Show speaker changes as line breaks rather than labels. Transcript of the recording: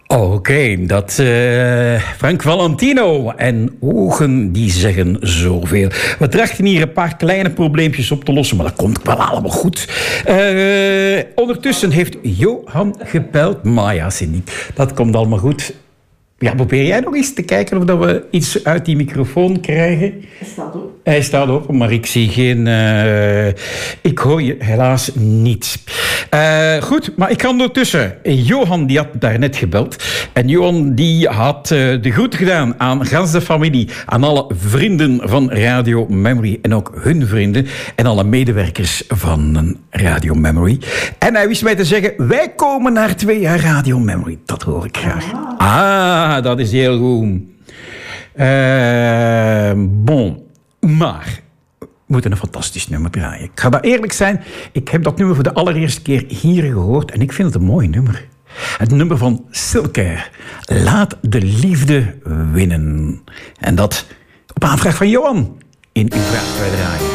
Oké, dat Frank Valentino en ogen die zeggen zoveel. We trachten hier een paar kleine probleempjes op te lossen, maar dat komt wel allemaal goed. Ondertussen heeft Johan gebeld. Maar ja, Cindy, dat komt allemaal goed. Ja, probeer jij nog eens te kijken of dat we iets uit die microfoon krijgen? Hij staat open, maar ik zie geen... ik hoor je helaas niet. Goed, maar ik ga ondertussen... Johan, die had daarnet gebeld. En Johan, die had de groet gedaan aan gans de familie. Aan alle vrienden van Radio Memory. En ook hun vrienden. En alle medewerkers van Radio Memory. En hij wist mij te zeggen... Wij komen naar 2 jaar Radio Memory. Dat hoor ik graag. Dat is heel goed. Bon. Maar... we moeten een fantastisch nummer draaien. Ik ga dat eerlijk zijn. Ik heb dat nummer voor de allereerste keer hier gehoord. En ik vind het een mooi nummer. Het nummer van Silke. Laat de liefde winnen. En dat op aanvraag van Johan. In uw vraag wij draaien.